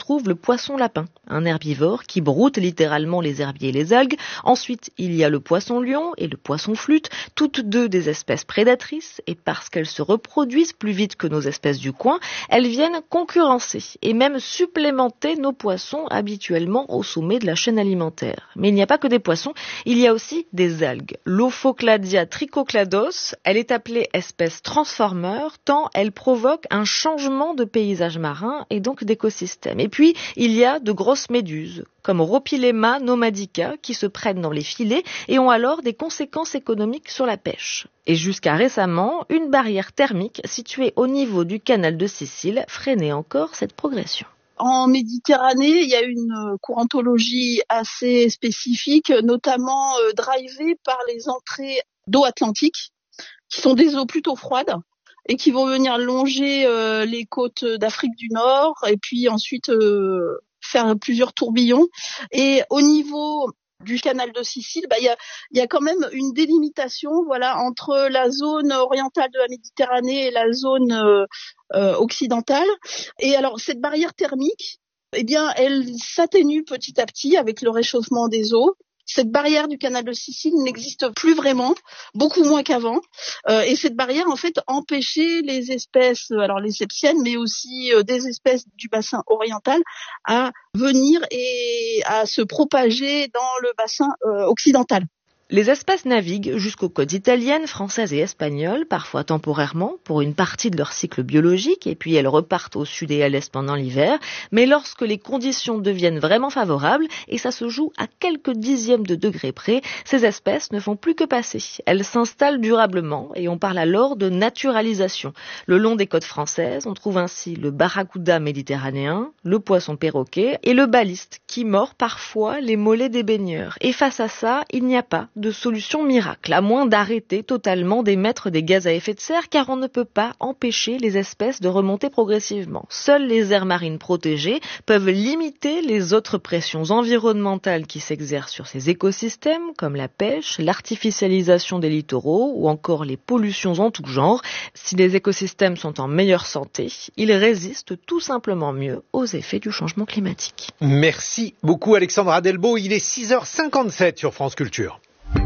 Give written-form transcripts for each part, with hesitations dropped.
trouve le poisson-lapin, un herbivore qui broute littéralement les herbiers et les algues. Ensuite, il y a le poisson-lion et le poisson-flûte, toutes deux des espèces prédatrices, et parce qu'elles se reproduisent plus vite que nos espèces du coin, elles viennent concurrencer et même supplémenter nos poissons habituellement au sommet de la chaîne alimentaire. Mais il n'y a pas que des poissons, il y a aussi des algues. L'Ophocladia trichoclados, elle est appelée espèce transformeur tant elle provoque un changement de paysage marin et donc d'écosystème. Et puis, il y a de grosses méduses, comme Ropilema nomadica, qui se prennent dans les filets et ont alors des conséquences économiques sur la pêche. Et jusqu'à récemment, une barrière thermique située au niveau du canal de Sicile freinait encore cette progression. En Méditerranée, il y a une courantologie assez spécifique, notamment drivée par les entrées d'eau atlantique, qui sont des eaux plutôt froides et qui vont venir longer les côtes d'Afrique du Nord et puis ensuite faire plusieurs tourbillons. Et au niveau du canal de Sicile, il y a quand même une délimitation, entre la zone orientale de la Méditerranée et la zone occidentale. Et alors cette barrière thermique, elle s'atténue petit à petit avec le réchauffement des eaux. Cette barrière du canal de Sicile n'existe plus vraiment, beaucoup moins qu'avant. Et cette barrière, en fait, empêchait les espèces, alors les septiennes, mais aussi des espèces du bassin oriental, à venir et à se propager dans le bassin occidental. Les espèces naviguent jusqu'aux côtes italiennes, françaises et espagnoles, parfois temporairement, pour une partie de leur cycle biologique, et puis elles repartent au sud et à l'est pendant l'hiver. Mais lorsque les conditions deviennent vraiment favorables, et ça se joue à quelques dixièmes de degrés près, ces espèces ne font plus que passer. Elles s'installent durablement, et on parle alors de naturalisation. Le long des côtes françaises, on trouve ainsi le barracuda méditerranéen, le poisson perroquet et le baliste, qui mord parfois les mollets des baigneurs. Et face à ça, il n'y a pas de solution miracle, à moins d'arrêter totalement d'émettre des gaz à effet de serre, car on ne peut pas empêcher les espèces de remonter progressivement. Seules les aires marines protégées peuvent limiter les autres pressions environnementales qui s'exercent sur ces écosystèmes, comme la pêche, l'artificialisation des littoraux ou encore les pollutions en tout genre. Si les écosystèmes sont en meilleure santé, ils résistent tout simplement mieux aux effets du changement climatique. Merci beaucoup Alexandra Delbo, il est 6h57 sur France Culture.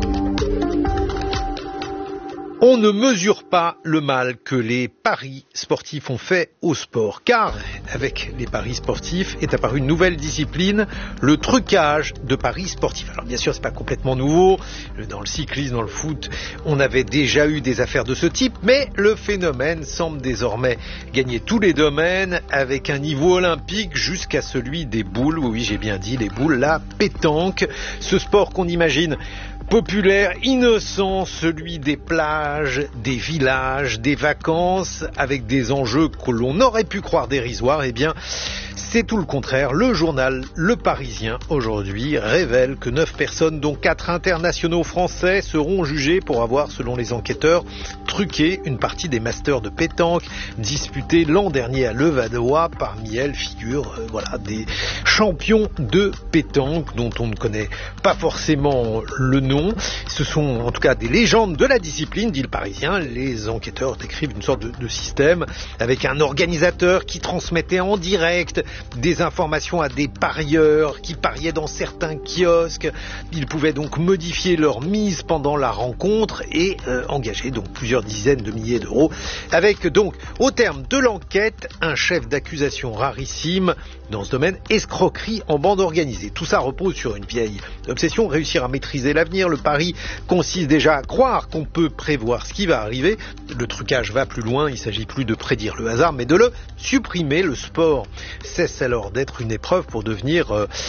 On ne mesure pas le mal que les paris sportifs ont fait au sport, car avec les paris sportifs est apparue une nouvelle discipline, le trucage de paris sportifs. Alors bien sûr, c'est pas complètement nouveau. Dans le cyclisme, dans le foot, on avait déjà eu des affaires de ce type, mais le phénomène semble désormais gagner tous les domaines avec un niveau olympique jusqu'à celui des boules. Oui, j'ai bien dit les boules, la pétanque, ce sport qu'on imagine populaire, innocent, celui des plages, des villages, des vacances, avec des enjeux que l'on aurait pu croire dérisoires, eh bien, c'est tout le contraire. Le journal Le Parisien, aujourd'hui, révèle que 9 personnes, dont 4 internationaux français, seront jugées pour avoir, selon les enquêteurs, truqué une partie des masters de pétanque disputés l'an dernier à Levallois. Parmi elles figurent des champions de pétanque dont on ne connaît pas forcément le nom. Ce sont en tout cas des légendes de la discipline, dit Le Parisien. Les enquêteurs décrivent une sorte de système avec un organisateur qui transmettait en direct des informations à des parieurs qui pariaient dans certains kiosques. Ils pouvaient donc modifier leur mise pendant la rencontre et engager donc plusieurs dizaines de milliers d'euros, avec donc au terme de l'enquête un chef d'accusation rarissime dans ce domaine, escroquerie en bande organisée. Tout ça repose sur une vieille obsession, réussir à maîtriser l'avenir. Le pari consiste déjà à croire qu'on peut prévoir ce qui va arriver. Le trucage va plus loin, il ne s'agit plus de prédire le hasard, mais de le supprimer. Le sport cesse alors d'être une épreuve pour devenir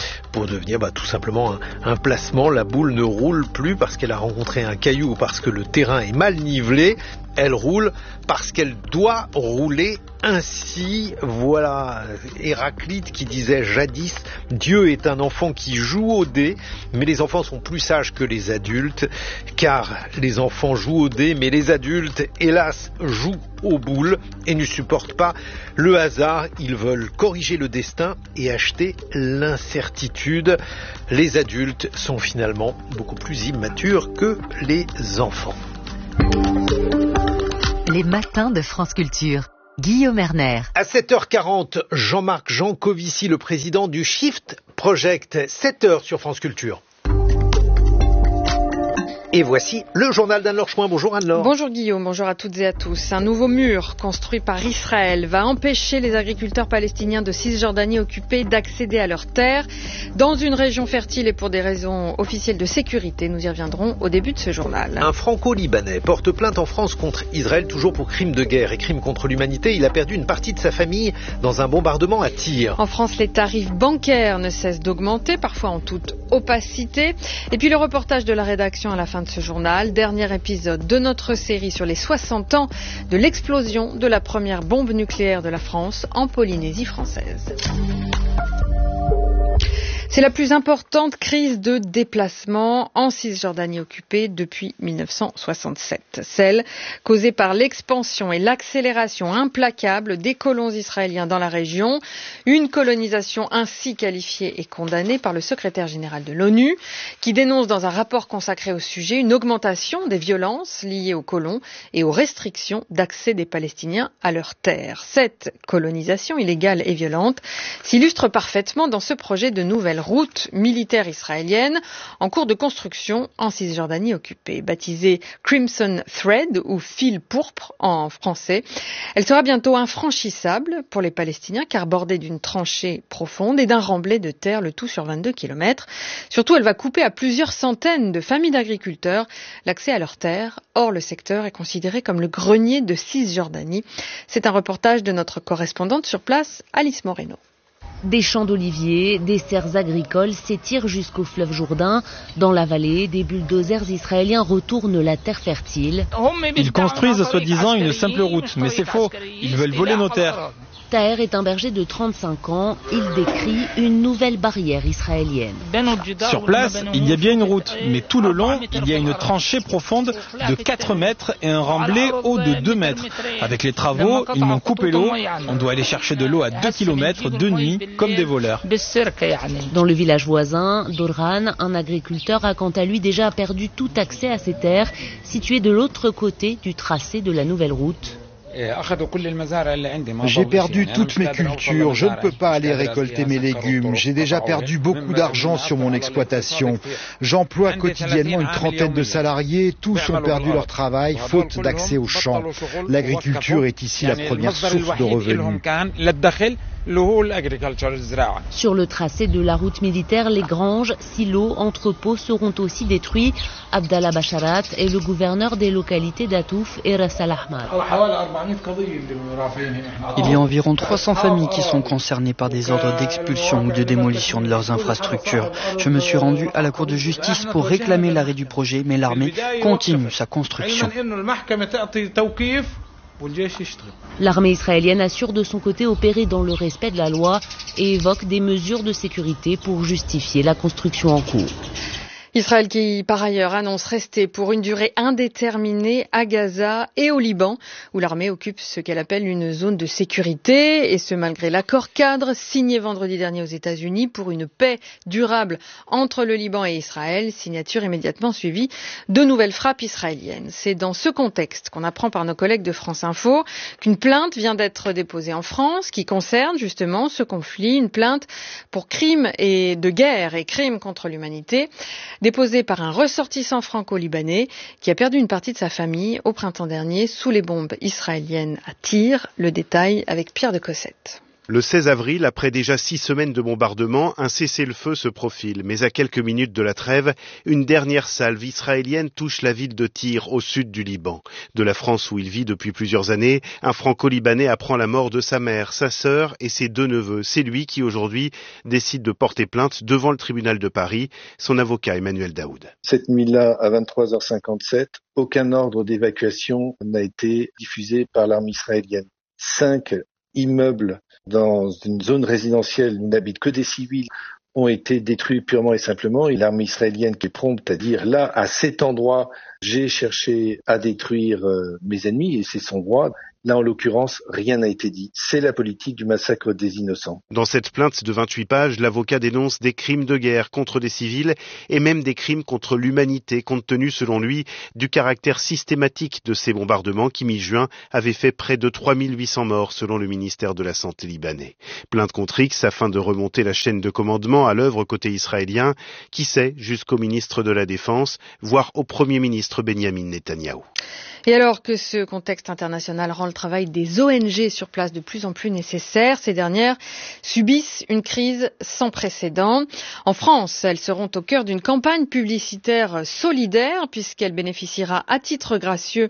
tout simplement un placement. La boule ne roule plus parce qu'elle a rencontré un caillou ou parce que le terrain est mal nivelé. Elle roule parce qu'elle doit rouler ainsi. Voilà Héraclite qui disait jadis, Dieu est un enfant qui joue au dé, mais les enfants sont plus sages que les adultes, car les enfants jouent au dé, mais les adultes, hélas, jouent aux boules et ne supportent pas le hasard. Ils veulent corriger le destin et acheter l'incertitude. Les adultes sont finalement beaucoup plus immatures que les enfants. Les matins de France Culture. Guillaume Erner. À 7h40, Jean-Marc Jancovici, le président du Shift Project, 7h sur France Culture. Et voici le journal d'Anne-Laure Chouin. Bonjour Anne-Laure. Bonjour Guillaume, bonjour à toutes et à tous. Un nouveau mur construit par Israël va empêcher les agriculteurs palestiniens de Cisjordanie occupés d'accéder à leurs terres dans une région fertile et pour des raisons officielles de sécurité. Nous y reviendrons au début de ce journal. Un franco-libanais porte plainte en France contre Israël, toujours pour crimes de guerre et crimes contre l'humanité. Il a perdu une partie de sa famille dans un bombardement à tir. En France, les tarifs bancaires ne cessent d'augmenter, parfois en toute opacité. Et puis le reportage de la rédaction à la fin de ce journal, dernier épisode de notre série sur les 60 ans de l'explosion de la première bombe nucléaire de la France en Polynésie française. C'est la plus importante crise de déplacement en Cisjordanie occupée depuis 1967. Celle causée par l'expansion et l'accélération implacable des colons israéliens dans la région. Une colonisation ainsi qualifiée et condamnée par le secrétaire général de l'ONU, qui dénonce dans un rapport consacré au sujet une augmentation des violences liées aux colons et aux restrictions d'accès des Palestiniens à leurs terres. Cette colonisation illégale et violente s'illustre parfaitement dans ce projet de nouvelle route militaire israélienne en cours de construction en Cisjordanie occupée. Baptisée Crimson Thread ou fil pourpre en français, elle sera bientôt infranchissable pour les Palestiniens car bordée d'une tranchée profonde et d'un remblai de terre, le tout sur 22 km. Surtout, elle va couper à plusieurs centaines de familles d'agriculteurs l'accès à leurs terres. Or, le secteur est considéré comme le grenier de Cisjordanie. C'est un reportage de notre correspondante sur place, Alice Moreno. Des champs d'oliviers, des serres agricoles s'étirent jusqu'au fleuve Jourdain. Dans la vallée, des bulldozers israéliens retournent la terre fertile. Ils construisent soi-disant une simple route, mais c'est faux. Ils veulent voler nos terres. Taher est un berger de 35 ans. Il décrit une nouvelle barrière israélienne. Sur place, il y a bien une route, mais tout le long, il y a une tranchée profonde de 4 mètres et un remblai haut de 2 mètres. Avec les travaux, ils m'ont coupé l'eau. On doit aller chercher de l'eau à 2 km de nuit, comme des voleurs. Dans le village voisin, Dorhan, un agriculteur a quant à lui déjà perdu tout accès à ses terres, situées de l'autre côté du tracé de la nouvelle route. J'ai perdu toutes mes cultures, je ne peux pas aller récolter mes légumes, j'ai déjà perdu beaucoup d'argent sur mon exploitation. J'emploie quotidiennement une trentaine de salariés, tous ont perdu leur travail, faute d'accès aux champs. L'agriculture est ici la première source de revenus. Sur le tracé de la route militaire, les granges, silos, entrepôts seront aussi détruits. Abdallah Basharat est le gouverneur des localités d'Atouf et Ras Al Ahmar. Il y a environ 300 familles qui sont concernées par des ordres d'expulsion ou de démolition de leurs infrastructures. Je me suis rendu à la Cour de justice pour réclamer l'arrêt du projet, mais l'armée continue sa construction. L'armée israélienne assure de son côté opérer dans le respect de la loi et évoque des mesures de sécurité pour justifier la construction en cours. Israël qui, par ailleurs, annonce rester pour une durée indéterminée à Gaza et au Liban, où l'armée occupe ce qu'elle appelle une zone de sécurité, et ce malgré l'accord cadre signé vendredi dernier aux États-Unis pour une paix durable entre le Liban et Israël, signature immédiatement suivie de nouvelles frappes israéliennes. C'est dans ce contexte qu'on apprend par nos collègues de France Info qu'une plainte vient d'être déposée en France qui concerne justement ce conflit, une plainte pour crimes et de guerre et crimes contre l'humanité, déposé par un ressortissant franco-libanais qui a perdu une partie de sa famille au printemps dernier sous les bombes israéliennes à tir. Le détail avec Pierre de Cossette. Le 16 avril, après déjà 6 semaines de bombardement, un cessez-le-feu se profile. Mais à quelques minutes de la trêve, une dernière salve israélienne touche la ville de Tyr, au sud du Liban. De la France où il vit depuis plusieurs années, un franco-libanais apprend la mort de sa mère, sa sœur et ses 2 neveux. C'est lui qui aujourd'hui décide de porter plainte devant le tribunal de Paris, son avocat Emmanuel Daoud. Cette nuit-là, à 23h57, aucun ordre d'évacuation n'a été diffusé par l'armée israélienne. 5 immeubles dans une zone résidentielle où n'habitent que des civils ont été détruits purement et simplement. Et l'armée israélienne qui est prompte à dire là, à cet endroit, j'ai cherché à détruire mes ennemis et c'est son droit. Là, en l'occurrence, rien n'a été dit. C'est la politique du massacre des innocents. Dans cette plainte de 28 pages, l'avocat dénonce des crimes de guerre contre des civils et même des crimes contre l'humanité, compte tenu, selon lui, du caractère systématique de ces bombardements qui, mi-juin, avaient fait près de 3800 morts, selon le ministère de la Santé libanais. Plainte contre X afin de remonter la chaîne de commandement à l'œuvre côté israélien, qui sait, jusqu'au ministre de la Défense, voire au Premier ministre Benyamin Netanyahou. Et alors que ce contexte international rend le travail des ONG sur place de plus en plus nécessaire, ces dernières subissent une crise sans précédent. En France, elles seront au cœur d'une campagne publicitaire solidaire puisqu'elle bénéficiera à titre gracieux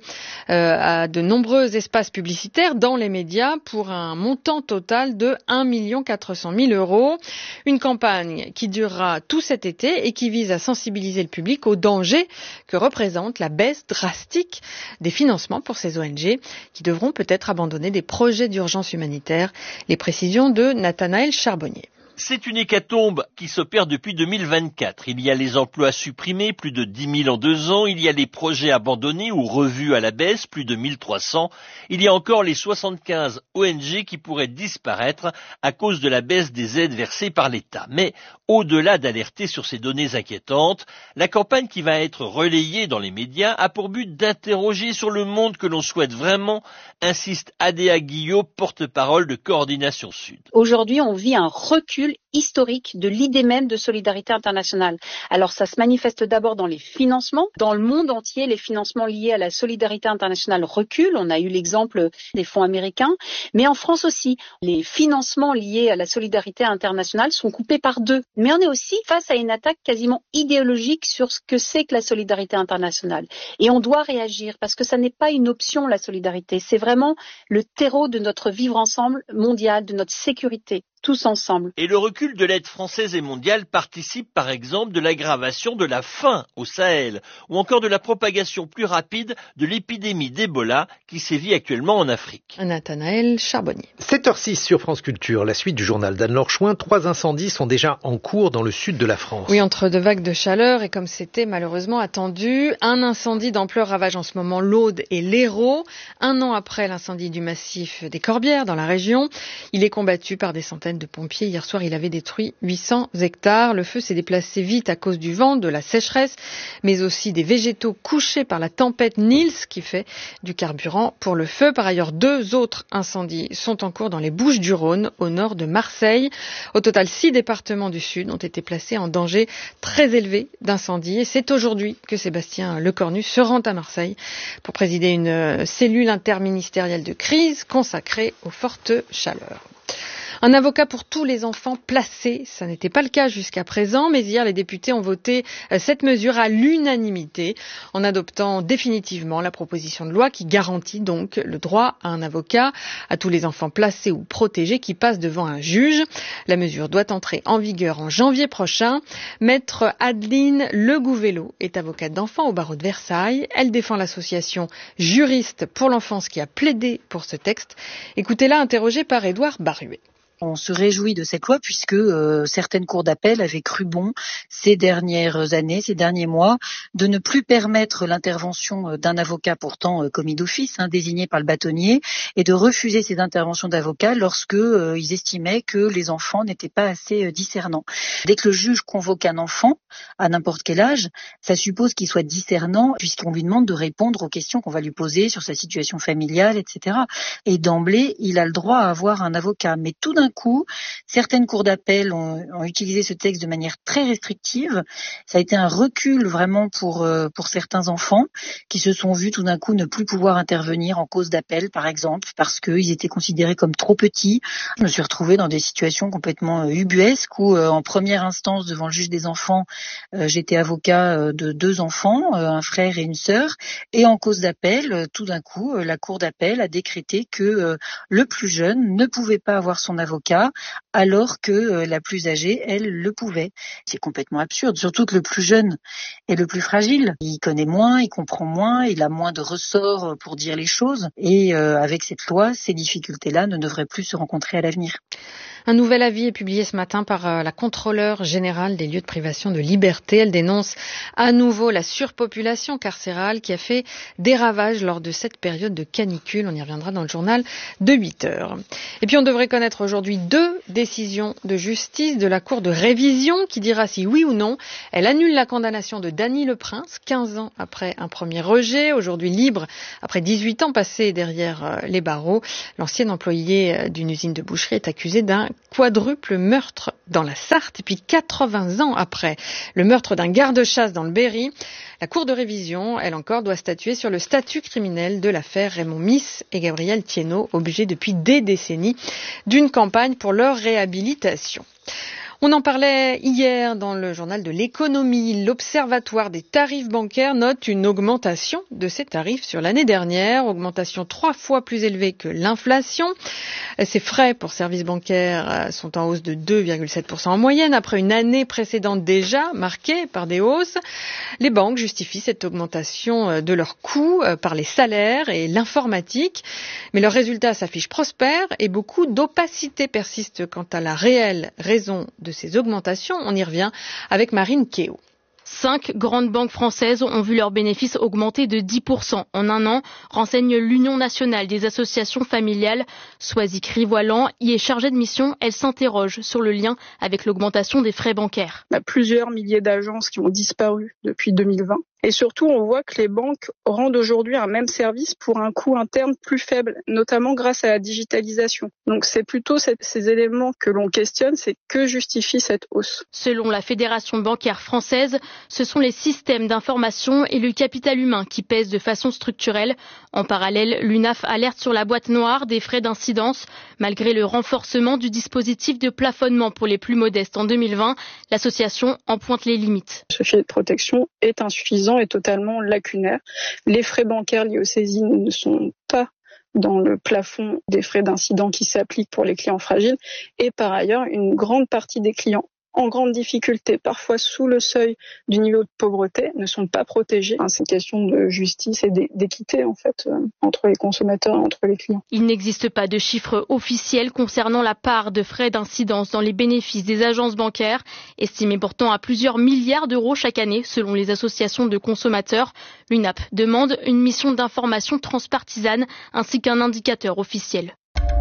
à de nombreux espaces publicitaires dans les médias pour un montant total de 1 400 000 €. Une campagne qui durera tout cet été et qui vise à sensibiliser le public au danger que représente la baisse drastique des financements pour ces ONG qui devront peut-être abandonner des projets d'urgence humanitaire. Les précisions de Nathanaël Charbonnier. C'est une hécatombe qui s'opère depuis 2024. Il y a les emplois supprimés, plus de 10 000 en 2 ans. Il y a les projets abandonnés ou revus à la baisse, plus de 1300. Il y a encore les 75 ONG qui pourraient disparaître à cause de la baisse des aides versées par l'État. Mais au-delà d'alerter sur ces données inquiétantes, la campagne qui va être relayée dans les médias a pour but d'interroger sur le monde que l'on souhaite vraiment, insiste Adéa Guillot, porte-parole de Coordination Sud. Aujourd'hui, on vit un recul historique de l'idée même de solidarité internationale. Alors ça se manifeste d'abord dans les financements. Dans le monde entier, les financements liés à la solidarité internationale reculent. On a eu l'exemple des fonds américains. Mais en France aussi, les financements liés à la solidarité internationale sont coupés par 2. Mais on est aussi face à une attaque quasiment idéologique sur ce que c'est que la solidarité internationale. Et on doit réagir parce que ça n'est pas une option, la solidarité. C'est vraiment le terreau de notre vivre ensemble mondial, de notre sécurité. Tous ensemble. Et le recul de l'aide française et mondiale participe par exemple de l'aggravation de la faim au Sahel ou encore de la propagation plus rapide de l'épidémie d'Ebola qui sévit actuellement en Afrique. Nathanaël Charbonnier. 7h06 sur France Culture, la suite du journal d'Anne-Laure Chouin. 3 incendies sont déjà en cours dans le sud de la France. Oui, entre 2 vagues de chaleur et comme c'était malheureusement attendu, un incendie d'ampleur ravage en ce moment l'Aude et l'Hérault. 1 an après l'incendie du massif des Corbières dans la région, il est combattu par des centaines de pompiers. Hier soir, il avait détruit 800 hectares. Le feu s'est déplacé vite à cause du vent, de la sécheresse, mais aussi des végétaux couchés par la tempête Nils qui fait du carburant pour le feu. Par ailleurs, 2 autres incendies sont en cours dans les Bouches-du-Rhône, au nord de Marseille. Au total, 6 départements du sud ont été placés en danger très élevé d'incendie. Et c'est aujourd'hui que Sébastien Lecornu se rend à Marseille pour présider une cellule interministérielle de crise consacrée aux fortes chaleurs. Un avocat pour tous les enfants placés, ça n'était pas le cas jusqu'à présent, mais hier les députés ont voté cette mesure à l'unanimité en adoptant définitivement la proposition de loi qui garantit donc le droit à un avocat à tous les enfants placés ou protégés qui passent devant un juge. La mesure doit entrer en vigueur en janvier prochain. Maître Adeline Legouvello est avocate d'enfants au barreau de Versailles. Elle défend l'association Juristes pour l'enfance qui a plaidé pour ce texte. Écoutez-la interrogée par Édouard Baruet. On se réjouit de cette loi puisque certaines cours d'appel avaient cru bon ces dernières années, ces derniers mois, de ne plus permettre l'intervention d'un avocat pourtant commis d'office, désigné par le bâtonnier, et de refuser ces interventions d'avocats lorsque ils estimaient que les enfants n'étaient pas assez discernants. Dès que le juge convoque un enfant, à n'importe quel âge, ça suppose qu'il soit discernant puisqu'on lui demande de répondre aux questions qu'on va lui poser sur sa situation familiale, etc. Et d'emblée, il a le droit à avoir un avocat. Mais tout d'un coup, certaines cours d'appel ont utilisé ce texte de manière très restrictive. Ça a été un recul vraiment pour certains enfants qui se sont vus tout d'un coup ne plus pouvoir intervenir en cause d'appel, par exemple, parce qu'ils étaient considérés comme trop petits. Je me suis retrouvée dans des situations complètement ubuesques où, en première instance, devant le juge des enfants, j'étais avocat de 2 enfants, un frère et une sœur, et en cause d'appel, tout d'un coup, la cour d'appel a décrété que le plus jeune ne pouvait pas avoir son avocat alors que la plus âgée, elle, le pouvait. C'est complètement absurde, surtout que le plus jeune est le plus fragile. Il connaît moins, il comprend moins, il a moins de ressorts pour dire les choses et avec cette loi, ces difficultés-là ne devraient plus se rencontrer à l'avenir. Un nouvel avis est publié ce matin par la contrôleure générale des lieux de privation de liberté. Elle dénonce à nouveau la surpopulation carcérale qui a fait des ravages lors de cette période de canicule. On y reviendra dans le journal de 8 heures. Et puis on devrait connaître aujourd'hui 2 décisions de justice de la Cour de révision qui dira si oui ou non elle annule la condamnation de Dany Le Prince, 15 ans après un premier rejet, aujourd'hui libre après 18 ans passés derrière les barreaux. L'ancien employé d'une usine de boucherie est accusé d'un quadruple meurtre dans la Sarthe. Et puis 80 ans après le meurtre d'un garde-chasse dans le Berry, la Cour de révision, elle encore, doit statuer sur le statut criminel de l'affaire Raymond Miss et Gabriel Thiénot, objet depuis des décennies d'une campagne pour leur réhabilitation. On en parlait hier dans le journal de l'économie. L'Observatoire des tarifs bancaires note une augmentation de ces tarifs sur l'année dernière, augmentation 3 fois plus élevée que l'inflation. Ces frais pour services bancaires sont en hausse de 2,7% en moyenne après une année précédente déjà marquée par des hausses. Les banques justifient cette augmentation de leurs coûts par les salaires et l'informatique, mais leurs résultats s'affichent prospères et beaucoup d'opacité persiste quant à la réelle raison de ces augmentations. On y revient avec Marine Kéo. 5 grandes banques françaises ont vu leurs bénéfices augmenter de 10% en un an, renseigne l'Union nationale des associations familiales. Soisic Rivoilan y est chargée de mission. Elle s'interroge sur le lien avec l'augmentation des frais bancaires. Il y a plusieurs milliers d'agences qui ont disparu depuis 2020. Et surtout, on voit que les banques rendent aujourd'hui un même service pour un coût interne plus faible, notamment grâce à la digitalisation. Donc c'est plutôt ces éléments que l'on questionne, c'est que justifie cette hausse. Selon la Fédération bancaire française, ce sont les systèmes d'information et le capital humain qui pèsent de façon structurelle. En parallèle, l'UNAF alerte sur la boîte noire des frais d'incidence. Malgré le renforcement du dispositif de plafonnement pour les plus modestes en 2020, l'association en pointe les limites. Ce filet de protection est insuffisant et totalement lacunaire. Les frais bancaires liés aux saisines ne sont pas dans le plafond des frais d'incident qui s'appliquent pour les clients fragiles. Et par ailleurs, une grande partie des clients en grande difficulté, parfois sous le seuil du niveau de pauvreté, ne sont pas protégés. C'est une question de justice et d'équité en fait entre les consommateurs et entre les clients. Il n'existe pas de chiffres officiels concernant la part de frais d'incidence dans les bénéfices des agences bancaires, estimés pourtant à plusieurs milliards d'euros chaque année selon les associations de consommateurs. L'UNAP demande une mission d'information transpartisane ainsi qu'un indicateur officiel.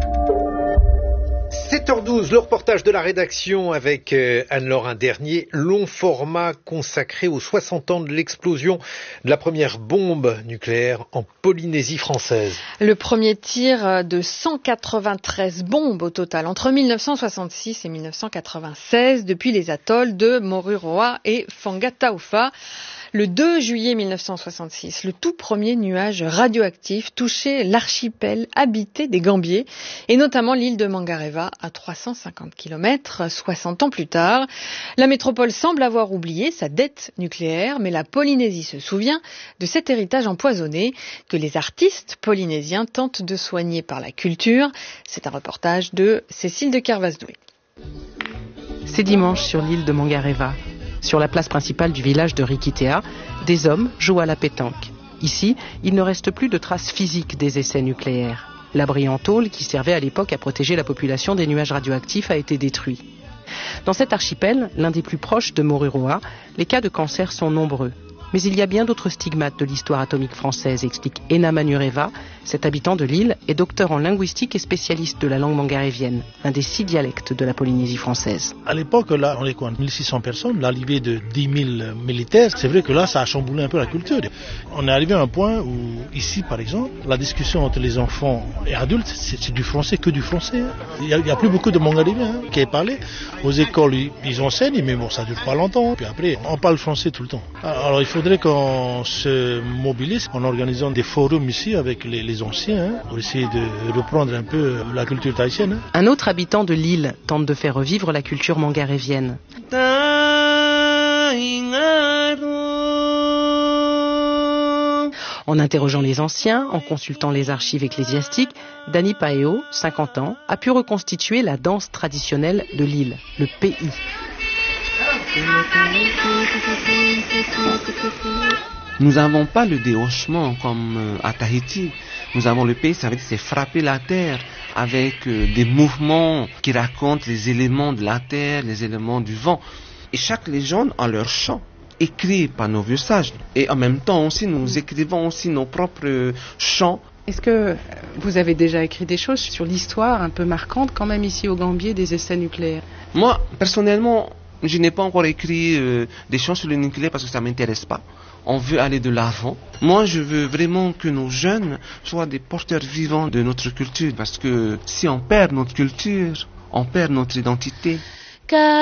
7h12, le reportage de la rédaction avec Anne-Laure Indernier, long format consacré aux 60 ans de l'explosion de la première bombe nucléaire en Polynésie française. Le premier tir de 193 bombes au total entre 1966 et 1996 depuis les atolls de Moruroa et Fangataufa. Le 2 juillet 1966, le tout premier nuage radioactif touchait l'archipel habité des Gambiers et notamment l'île de Mangareva à 350 km, 60 ans plus tard. La métropole semble avoir oublié sa dette nucléaire, mais la Polynésie se souvient de cet héritage empoisonné que les artistes polynésiens tentent de soigner par la culture. C'est un reportage de Cécile de Kervasdoué. C'est dimanche sur l'île de Mangareva. Sur la place principale du village de Rikitea, des hommes jouent à la pétanque. Ici, il ne reste plus de traces physiques des essais nucléaires. L'abri en tôle, qui servait à l'époque à protéger la population des nuages radioactifs, a été détruit. Dans cet archipel, l'un des plus proches de Moruroa, les cas de cancer sont nombreux. Mais il y a bien d'autres stigmates de l'histoire atomique française, explique Ena Manureva. Cet habitant de l'île est docteur en linguistique et spécialiste de la langue mangarévienne, un des 6 dialectes de la Polynésie française. À l'époque, là, on est quoi, 1600 personnes, l'arrivée de 10 000 militaires, c'est vrai que là, ça a chamboulé un peu la culture. On est arrivé à un point où, ici, par exemple, la discussion entre les enfants et adultes, c'est du français, que du français. Il n'y a plus beaucoup de mangarévien qui est parlé. Aux écoles, ils enseignent, mais bon, ça dure pas longtemps. Puis après, on parle français tout le temps. Alors, il faudrait qu'on se mobilise en organisant des forums ici avec les anciens pour essayer de reprendre un peu la culture tahitienne. Un autre habitant de l'île tente de faire revivre la culture mangarévienne. En interrogeant les anciens, en consultant les archives ecclésiastiques, Dany Paeo, 50 ans, a pu reconstituer la danse traditionnelle de l'île, le Pi. Nous n'avons pas le déhochement comme à Tahiti. Nous avons le pays, ça veut dire c'est frapper la terre avec des mouvements qui racontent les éléments de la terre, les éléments du vent. Et chaque légende a leur chant, écrit par nos vieux sages. Et en même temps aussi, nous écrivons aussi nos propres chants. Est-ce que vous avez déjà écrit des choses sur l'histoire un peu marquante quand même ici au Gambier des essais nucléaires? Moi, personnellement, je n'ai pas encore écrit des chants sur le nucléaire parce que ça ne m'intéresse pas. On veut aller de l'avant. Moi, je veux vraiment que nos jeunes soient des porteurs vivants de notre culture parce que si on perd notre culture, on perd notre identité.